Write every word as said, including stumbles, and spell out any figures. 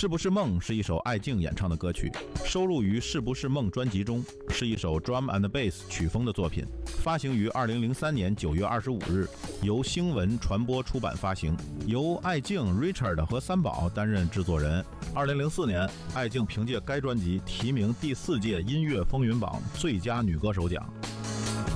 是不是梦是一首艾敬演唱的歌曲，收录于《是不是梦》专辑中，是一首 Drum and Bass 曲风的作品，发行于二零零三年九月二十五日，由星文传播出版发行，由艾敬、Richard 和三宝担任制作人。二零零四年，艾敬凭借该专辑提名第四届音乐风云榜最佳女歌手奖。